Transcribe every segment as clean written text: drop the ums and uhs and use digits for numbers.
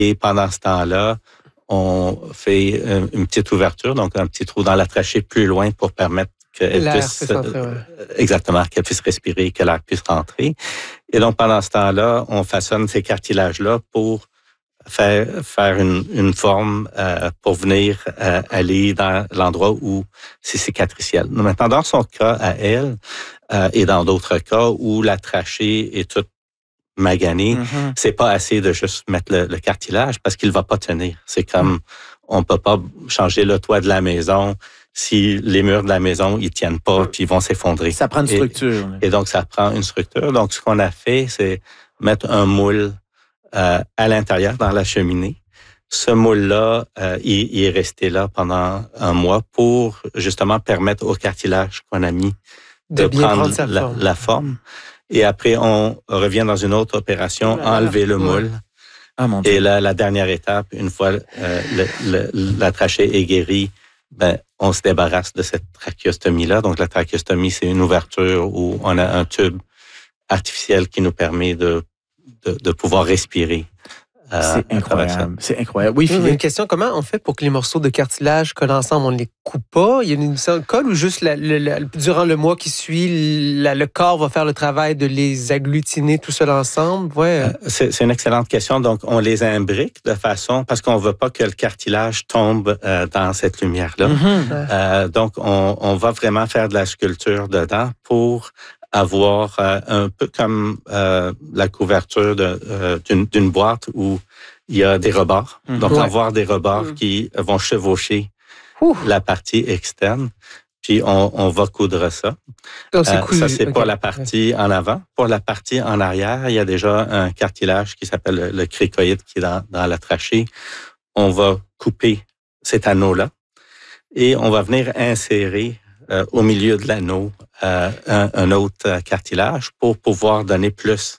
Et pendant ce temps-là, on fait une petite ouverture, donc un petit trou dans la trachée plus loin pour permettre qu'elle puisse exactement, qu'elle puisse respirer, que l'air puisse rentrer. Et donc, pendant ce temps-là, on façonne ces cartilages-là pour faire une forme pour venir aller dans l'endroit où c'est cicatriciel. Maintenant, dans son cas à elle, et dans d'autres cas où la trachée est toute maganée, c'est pas assez de juste mettre le cartilage parce qu'il va pas tenir. C'est comme, on peut pas changer le toit de la maison si les murs de la maison, ils tiennent pas puis ils vont s'effondrer. Ça prend une structure. Et donc, ça prend une structure. Donc, ce qu'on a fait, c'est mettre un moule à l'intérieur, dans la cheminée. Ce moule-là, il est resté là pendant un mois pour justement permettre au cartilage qu'on a mis de prendre la forme. Et après, on revient dans une autre opération, enlever le moule. Ah, mon Dieu. Et là, la dernière étape, une fois la trachée est guérie, on se débarrasse de cette trachéostomie-là. Donc, la trachéostomie, c'est une ouverture où on a un tube artificiel qui nous permet de pouvoir respirer. C'est incroyable. C'est incroyable. Oui, Philippe. Une question, comment on fait pour que les morceaux de cartilage collent ensemble? On ne les coupe pas? Il y a une colle ou juste durant le mois qui suit, le corps va faire le travail de les agglutiner tout seul ensemble? Ouais. C'est une excellente question. Donc, on les imbrique de façon, parce qu'on ne veut pas que le cartilage tombe dans cette lumière-là. Donc, on va vraiment faire de la sculpture dedans pour avoir un peu comme la couverture d'une boîte où il y a des rebords. Donc, avoir des rebords qui vont chevaucher la partie externe. Puis, on va coudre ça. Donc, ça, c'est pour la partie en avant. Pour la partie en arrière, il y a déjà un cartilage qui s'appelle le cricoïde qui est dans la trachée. On va couper cet anneau-là et on va venir insérer au milieu de l'anneau un autre cartilage pour pouvoir donner plus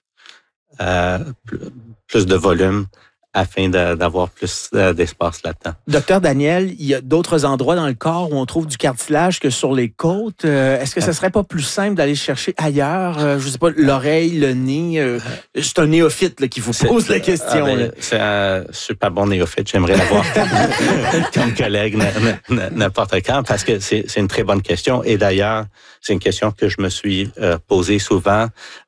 de volume afin d'avoir plus d'espace là-dedans. Docteur Daniel, il y a d'autres endroits dans le corps où on trouve du cartilage que sur les côtes. Est-ce que ce serait pas plus simple d'aller chercher ailleurs? Je sais pas, l'oreille, le nez. C'est un néophyte là, qui vous pose la question. C'est un super bon néophyte. J'aimerais l'avoir comme collègue n'importe quand parce que c'est une très bonne question. Et d'ailleurs, c'est une question que je me suis posée souvent.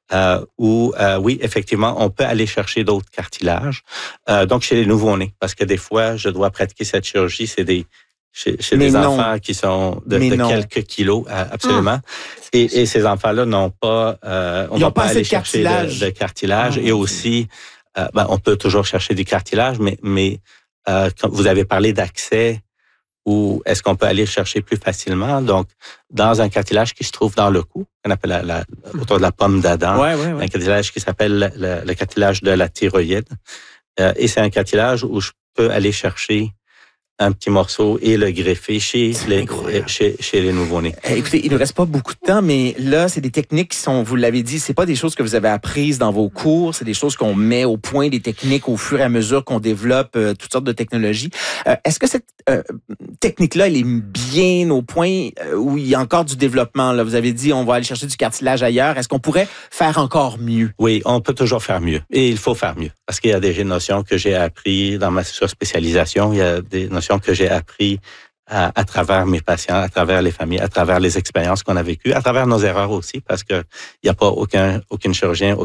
Oui, effectivement, on peut aller chercher d'autres cartilages. Donc, chez les nouveau-nés, parce que des fois, je dois pratiquer cette chirurgie, c'est chez des enfants qui sont de quelques kilos, absolument. Et ces enfants-là n'ont pas, on ne va pas aller chercher de cartilage. Et aussi, on peut toujours chercher du cartilage, mais quand vous avez parlé d'accès, ou est-ce qu'on peut aller chercher plus facilement? Donc, dans un cartilage qui se trouve dans le cou, qu'on appelle autour de la pomme d'Adam, un cartilage qui s'appelle le cartilage de la thyroïde. Et c'est un cartilage où je peux aller chercher un petit morceau et le greffer chez les nouveau-nés. Écoutez, il ne reste pas beaucoup de temps, mais là, c'est des techniques qui sont, vous l'avez dit, c'est pas des choses que vous avez apprises dans vos cours, c'est des choses qu'on met au point, des techniques au fur et à mesure qu'on développe toutes sortes de technologies. Est-ce que cette technique-là, elle est bien au point où il y a encore du développement? Là, vous avez dit, on va aller chercher du cartilage ailleurs. Est-ce qu'on pourrait faire encore mieux? Oui, on peut toujours faire mieux. Et il faut faire mieux. Parce qu'il y a des notions que j'ai apprises dans ma surspécialisation. Il y a des notions que j'ai appris à travers mes patients, à travers les familles, à travers les expériences qu'on a vécues, à travers nos erreurs aussi, parce que il n'y a pas aucun chirurgien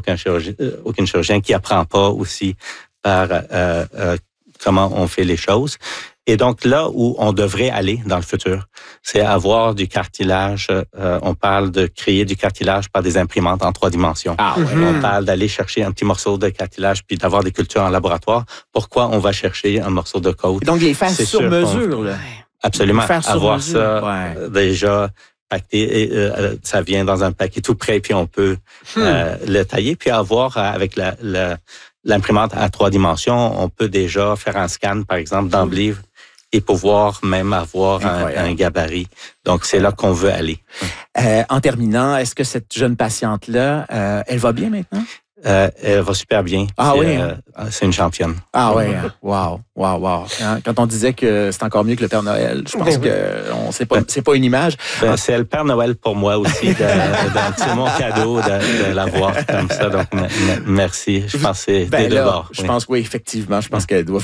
qui apprend pas aussi par comment on fait les choses. Et donc, là où on devrait aller dans le futur, c'est avoir du cartilage. On parle de créer du cartilage par des imprimantes en 3 dimensions. On parle d'aller chercher un petit morceau de cartilage puis d'avoir des cultures en laboratoire. Pourquoi on va chercher un morceau de côte? Donc, les faire sur mesure, là. Absolument. Avoir ça déjà pacté. Ça vient dans un paquet tout prêt, puis on peut le tailler. Puis avoir avec l'imprimante à 3 dimensions, on peut déjà faire un scan, par exemple, dans le livre et pouvoir même avoir un gabarit. Donc, c'est là qu'on veut aller. En terminant, est-ce que cette jeune patiente-là, elle va bien maintenant? Elle va super bien. C'est une championne. Ah oui, wow. Quand on disait que c'est encore mieux que le Père Noël, je pense que c'est pas une image. C'est le Père Noël pour moi aussi. C'est mon cadeau de l'avoir comme ça. Donc, merci. Je pense que c'est des deux bords. Je pense que oui, effectivement. Je pense qu'elle doit